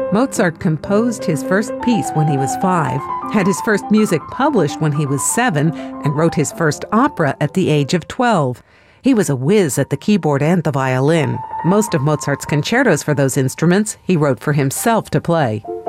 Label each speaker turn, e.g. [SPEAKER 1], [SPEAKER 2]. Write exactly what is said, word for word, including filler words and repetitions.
[SPEAKER 1] Mozart composed his first piece when he was five, had his first music published when he was seven, and wrote his first opera at the age of twelve. He was a whiz at the keyboard and the violin. Most of Mozart's concertos for those instruments he wrote for himself to play.